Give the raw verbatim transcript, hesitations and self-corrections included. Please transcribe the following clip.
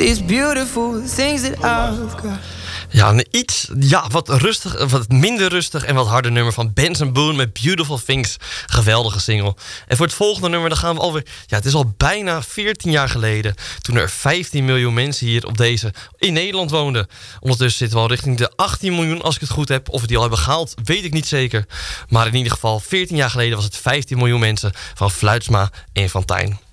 these beautiful things that I've got. Ja, een iets ja, wat, rustig, wat minder rustig en wat harder nummer van Benson Boone met Beautiful Things. Geweldige single. En voor het volgende nummer dan gaan we alweer... Ja, het is al bijna veertien jaar geleden toen er vijftien miljoen mensen hier op deze in Nederland woonden. Ondertussen zitten we al richting de achttien miljoen als ik het goed heb. Of we die al hebben gehaald, weet ik niet zeker. Maar in ieder geval, veertien jaar geleden was het vijftien miljoen mensen van Fluitsma en Van Tijn.